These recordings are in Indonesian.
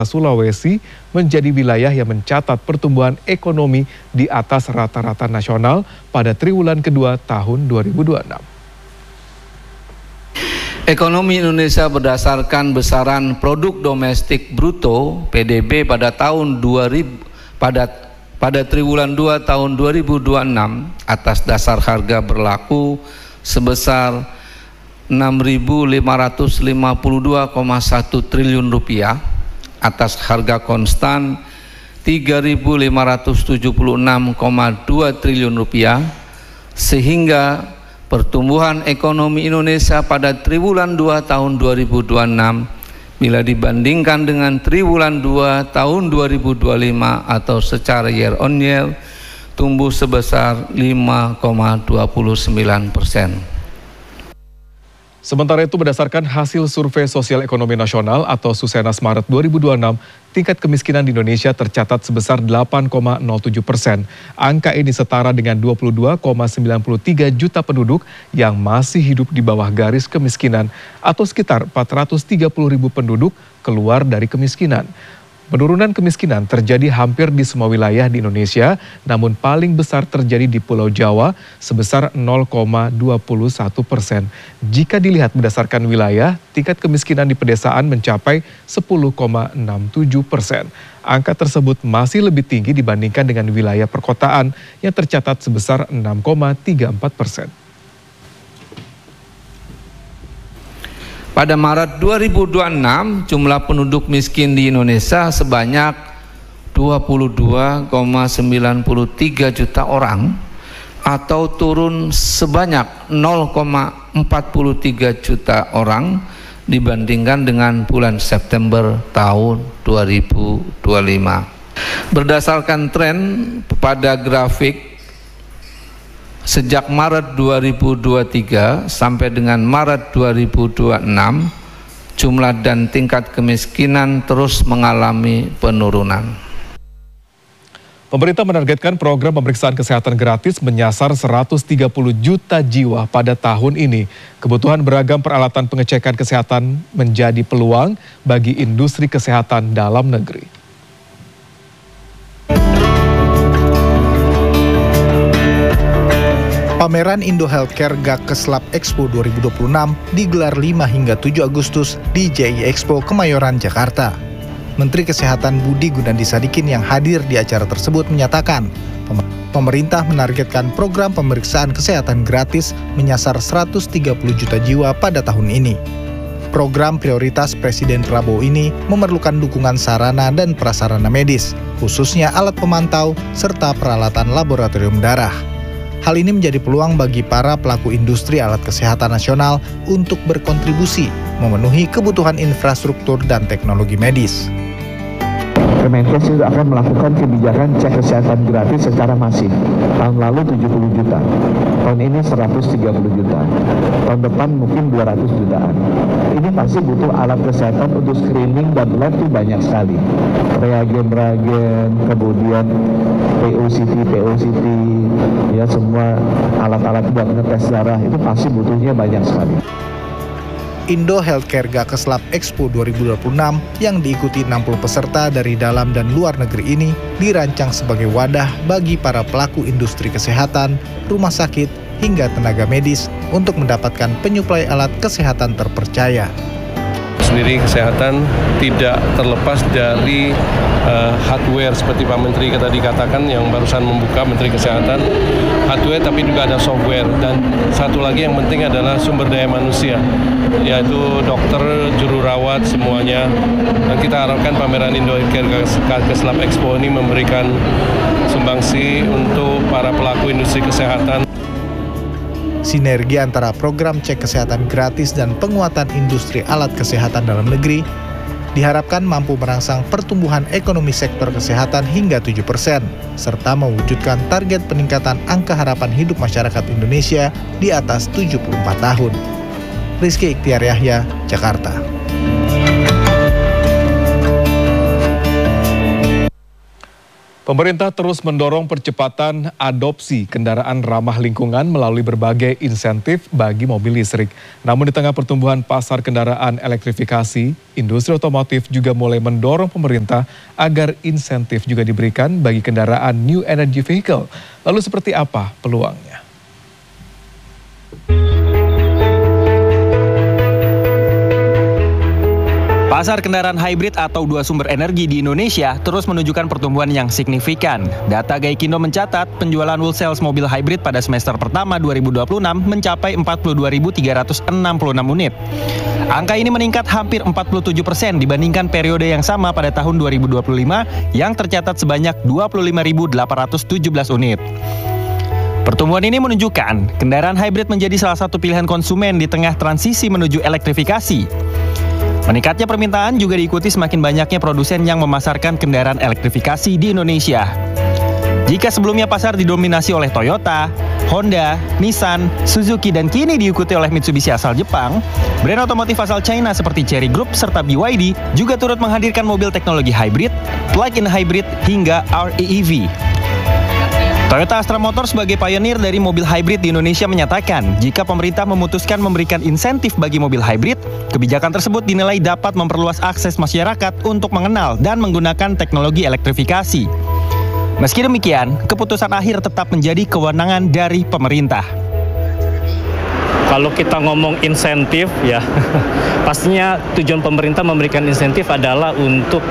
Sulawesi menjadi wilayah yang mencatat pertumbuhan ekonomi di atas rata-rata nasional pada triwulan kedua tahun 2026. Ekonomi Indonesia berdasarkan besaran produk domestik bruto (PDB) pada triwulan 2 tahun 2026 atas dasar harga berlaku sebesar Rp6.552,1 triliun atas harga konstan Rp3.576,2 triliun, sehingga pertumbuhan ekonomi Indonesia pada triwulan 2 tahun 2026 bila dibandingkan dengan triwulan 2 tahun 2025 atau secara year on year tumbuh sebesar 5,29%. Sementara itu, berdasarkan hasil Survei Sosial Ekonomi Nasional atau Susenas Maret 2026, tingkat kemiskinan di Indonesia tercatat sebesar 8,07%. Angka ini setara dengan 22,93 juta penduduk yang masih hidup di bawah garis kemiskinan atau sekitar 430.000 penduduk keluar dari kemiskinan. Penurunan kemiskinan terjadi hampir di semua wilayah di Indonesia, namun paling besar terjadi di Pulau Jawa sebesar 0,21%. Jika dilihat berdasarkan wilayah, tingkat kemiskinan di pedesaan mencapai 10,67%. Angka tersebut masih lebih tinggi dibandingkan dengan wilayah perkotaan yang tercatat sebesar 6,34%. Pada Maret 2026, jumlah penduduk miskin di Indonesia sebanyak 22,93 juta orang atau turun sebanyak 0,43 juta orang dibandingkan dengan bulan September tahun 2025. Berdasarkan tren pada grafik sejak Maret 2023 sampai dengan Maret 2026, jumlah dan tingkat kemiskinan terus mengalami penurunan. Pemerintah menargetkan program pemeriksaan kesehatan gratis menyasar 130 juta jiwa pada tahun ini. Kebutuhan beragam peralatan pengecekan kesehatan menjadi peluang bagi industri kesehatan dalam negeri. Pameran Indo Healthcare Gakeslab Expo 2026 digelar 5 hingga 7 Agustus di JI Expo Kemayoran, Jakarta. Menteri Kesehatan Budi Gunadi Sadikin yang hadir di acara tersebut menyatakan, pemerintah menargetkan program pemeriksaan kesehatan gratis menyasar 130 juta jiwa pada tahun ini. Program prioritas Presiden Prabowo ini memerlukan dukungan sarana dan prasarana medis, khususnya alat pemantau serta peralatan laboratorium darah. Hal ini menjadi peluang bagi para pelaku industri alat kesehatan nasional untuk berkontribusi memenuhi kebutuhan infrastruktur dan teknologi medis. Kemenkes juga akan melakukan kebijakan cek kesehatan gratis secara masif. Tahun lalu 70 juta, tahun ini 130 juta, tahun depan mungkin 200 jutaan. Ini pasti butuh alat kesehatan untuk screening dan lab itu banyak sekali. Reagen, kemudian POCT, ya semua alat-alat buat ngetes darah itu pasti butuhnya banyak sekali. Indo Healthcare Gakeslab Expo 2026 yang diikuti 60 peserta dari dalam dan luar negeri ini dirancang sebagai wadah bagi para pelaku industri kesehatan, rumah sakit, hingga tenaga medis untuk mendapatkan penyuplai alat kesehatan terpercaya. Sendiri kesehatan tidak terlepas dari hardware seperti Pak Menteri tadi katakan yang barusan membuka Menteri Kesehatan, hardware tapi juga ada software, dan satu lagi yang penting adalah sumber daya manusia, yaitu dokter, juru rawat, semuanya. Dan kita harapkan pameran Indo Healthcare Gakeslab Expo ini memberikan sumbangsi untuk para pelaku industri kesehatan. Sinergi antara program cek kesehatan gratis dan penguatan industri alat kesehatan dalam negeri diharapkan mampu merangsang pertumbuhan ekonomi sektor kesehatan hingga 7%, serta mewujudkan target peningkatan angka harapan hidup masyarakat Indonesia di atas 74 tahun. Rizky Ikhtiar Yahya, Jakarta. Pemerintah terus mendorong percepatan adopsi kendaraan ramah lingkungan melalui berbagai insentif bagi mobil listrik. Namun di tengah pertumbuhan pasar kendaraan elektrifikasi, industri otomotif juga mulai mendorong pemerintah agar insentif juga diberikan bagi kendaraan new energy vehicle. Lalu seperti apa peluangnya? Pasar kendaraan hybrid atau dua sumber energi di Indonesia terus menunjukkan pertumbuhan yang signifikan. Data Gaikindo mencatat penjualan wholesale mobil hybrid pada semester pertama 2026 mencapai 42.366 unit. Angka ini meningkat hampir 47% dibandingkan periode yang sama pada tahun 2025 yang tercatat sebanyak 25.817 unit. Pertumbuhan ini menunjukkan kendaraan hybrid menjadi salah satu pilihan konsumen di tengah transisi menuju elektrifikasi. Meningkatnya permintaan juga diikuti semakin banyaknya produsen yang memasarkan kendaraan elektrifikasi di Indonesia. Jika sebelumnya pasar didominasi oleh Toyota, Honda, Nissan, Suzuki, dan kini diikuti oleh Mitsubishi asal Jepang, brand otomotif asal China seperti Chery Group serta BYD juga turut menghadirkan mobil teknologi hybrid, plug-in hybrid, hingga REEV. Toyota Astra Motor sebagai pionir dari mobil hybrid di Indonesia menyatakan, jika pemerintah memutuskan memberikan insentif bagi mobil hybrid, kebijakan tersebut dinilai dapat memperluas akses masyarakat untuk mengenal dan menggunakan teknologi elektrifikasi. Meski demikian, keputusan akhir tetap menjadi kewenangan dari pemerintah. Kalau kita ngomong insentif ya, pastinya tujuan pemerintah memberikan insentif adalah untuk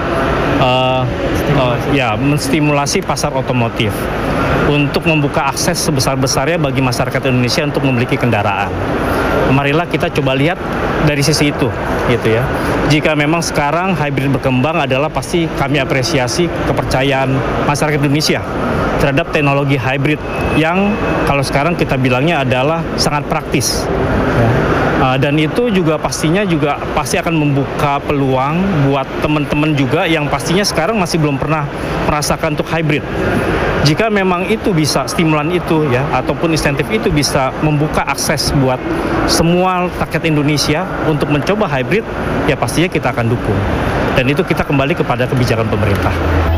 menstimulasi pasar otomotif, untuk membuka akses sebesar-besarnya bagi masyarakat Indonesia untuk memiliki kendaraan. Marilah kita coba lihat dari sisi itu, gitu ya. Jika memang sekarang hybrid berkembang adalah pasti kami apresiasi kepercayaan masyarakat Indonesia terhadap teknologi hybrid yang kalau sekarang kita bilangnya adalah sangat praktis. Dan itu juga pastinya pasti akan membuka peluang buat teman-teman juga yang pastinya sekarang masih belum pernah merasakan untuk hybrid. Jika memang itu bisa, stimulan itu ya, ataupun insentif itu bisa membuka akses buat semua rakyat Indonesia untuk mencoba hybrid, ya pastinya kita akan dukung. Dan itu kita kembali kepada kebijakan pemerintah.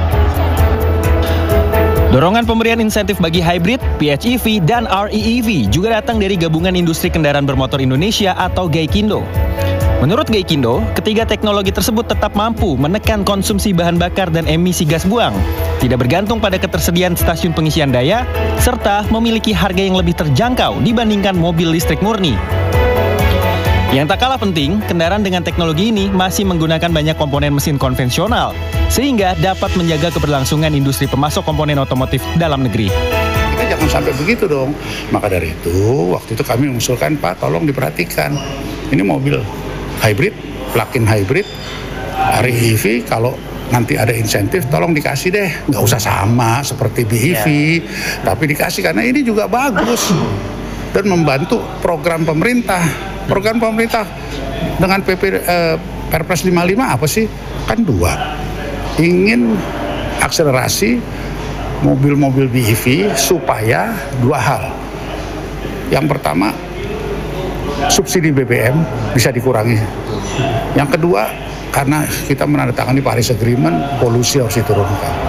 Dorongan pemberian insentif bagi hybrid, PHEV, dan REEV juga datang dari Gabungan Industri Kendaraan Bermotor Indonesia atau Gaikindo. Menurut Gaikindo, ketiga teknologi tersebut tetap mampu menekan konsumsi bahan bakar dan emisi gas buang, tidak bergantung pada ketersediaan stasiun pengisian daya, serta memiliki harga yang lebih terjangkau dibandingkan mobil listrik murni. Yang tak kalah penting, kendaraan dengan teknologi ini masih menggunakan banyak komponen mesin konvensional, sehingga dapat menjaga keberlangsungan industri pemasok komponen otomotif dalam negeri. Kita jangan sampai begitu dong. Maka dari itu, waktu itu kami mengusulkan, Pak, tolong diperhatikan. Ini mobil hybrid, plug-in hybrid, REEV, kalau nanti ada insentif, tolong dikasih deh. Nggak usah sama seperti BEV, tapi dikasih karena ini juga bagus. Dan membantu program pemerintah. Program pemerintah dengan Perpres 55 apa sih? Kan dua. Ingin akselerasi mobil-mobil BEV supaya dua hal. Yang pertama, subsidi BBM bisa dikurangi. Yang kedua, karena kita menandatangani Paris Agreement, polusi harus diturunkan.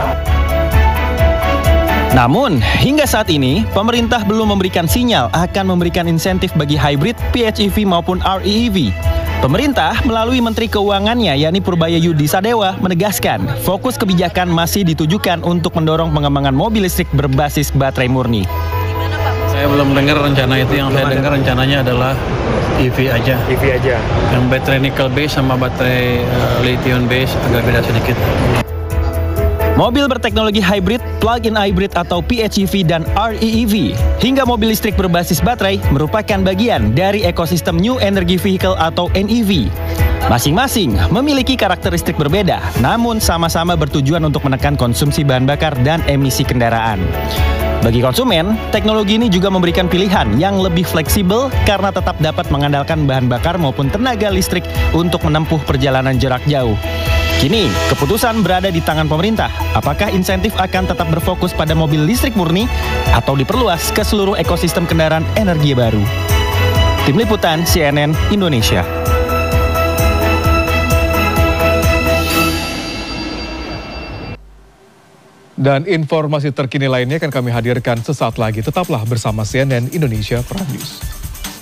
Namun, hingga saat ini, pemerintah belum memberikan sinyal akan memberikan insentif bagi hybrid, PHEV maupun REEV. Pemerintah melalui Menteri Keuangannya, yakni Purbaya Yudi Sadewa, menegaskan fokus kebijakan masih ditujukan untuk mendorong pengembangan mobil listrik berbasis baterai murni. Saya belum dengar rencana itu, yang saya dengar rencananya adalah EV aja. EV aja. Yang baterai nickel base sama baterai lithium base agak beda sedikit. Mobil berteknologi hybrid, plug-in hybrid atau PHEV dan REEV, hingga mobil listrik berbasis baterai merupakan bagian dari ekosistem New Energy Vehicle atau NEV. Masing-masing memiliki karakteristik berbeda, namun sama-sama bertujuan untuk menekan konsumsi bahan bakar dan emisi kendaraan. Bagi konsumen, teknologi ini juga memberikan pilihan yang lebih fleksibel karena tetap dapat mengandalkan bahan bakar maupun tenaga listrik untuk menempuh perjalanan jarak jauh. Kini, keputusan berada di tangan pemerintah. Apakah insentif akan tetap berfokus pada mobil listrik murni atau diperluas ke seluruh ekosistem kendaraan energi baru? Tim Liputan CNN Indonesia. Dan informasi terkini lainnya akan kami hadirkan sesaat lagi. Tetaplah bersama CNN Indonesia Prime News.